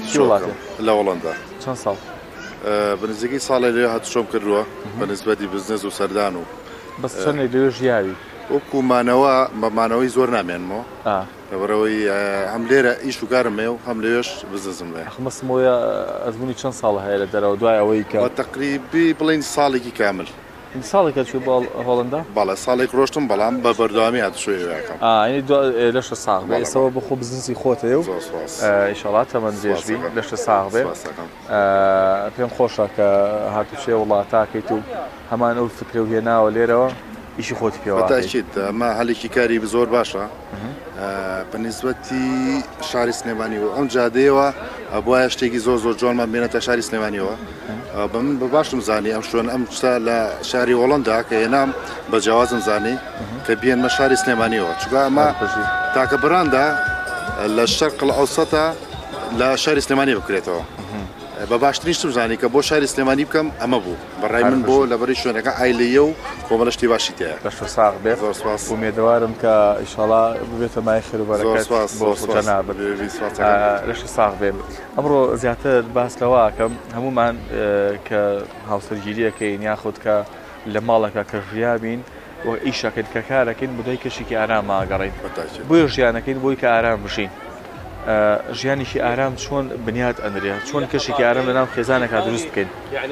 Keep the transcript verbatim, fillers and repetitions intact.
وڵاتێ لە وڵەندا چەند ساڵ بنزیکی ساڵی لێ هاتوشۆم کردووە بە نسبەتی بزنس و سەردان و بەس چەندێک لەوێ ژیاوی وەکومانەوە بەمانەوەی زۆر نامێنمەوە لەبەرەوەی هەم لێرە ئیش و کارم هەیە و هەم لەوێش بزنسم لێ مەسمۆیە ئەزمموی چەند ساڵ هەیە لە دەرەوە دوای ئەوەی کە تقریبی بڵین ساڵێکی کامل ساڵێکە چوو بۆ هۆڵندا باڵە ساڵێک ڕۆشتم بەڵام بە بەردەوامی هاتوشێوەکەم لەشە ساغ بێ ئێسەوە بخۆ بزنسی خۆتەیە و ئیشەڵات تەمەندێژبی لەشە ساغ بێ پێم خۆشە کە هاتوشێ وڵاتاکەیت و هەمان ئەو فکرە و هێناوە لێرەوە ئیشی خۆتی پێوە ئەمە هەلێکی کاری زۆر باشە بەنسبەتی شاری سلێمانیەوە ئەم جادەیەوە بۆە شتێکی زۆر زۆر جوانمان بێنێتە شاری سلێمانیەوە بە من بە باشم زانی ئەم شوێن ئەم شتا لە شاری وڵەندا کە هێنام بە جیاوازم زانی کە بێنمە شاری سلێمانیەوە چونکە ئەمە تاکە بڕاندا لە شەرق ئەوسەتە لە شاری سلێمانی بکرێتەوە بە باشترین شتم زانی کە بۆ شاری سلێمانی بکەم ئەمە بوو بەڕای من بۆ لەبەری شوێنەکە ئایلەیە و کۆمەڵە شتی باشی تایە بەش ساغ بێت ومێدەوارم کە ئیشەڵا ببێتە مای خێربەرەکەت بۆ جەناب لەشی ساغ بێت ئەمڕۆ زیاتر باس لەوەکەم هەمومان کە هاوسەرگیریەکەین یاخود کە لە ماڵەکە کە ژیابین و ئیشەکەین کە کارەکەین بۆی کەشێکی ئارام ماگەڕین بۆی ژیانەکەین بۆی کە ئارام بشین ژیانێکی ئارام چۆن بنیاد ئەنرێ چۆن کەشێکی ئارام لەناو خێزانێکا دروست بکەین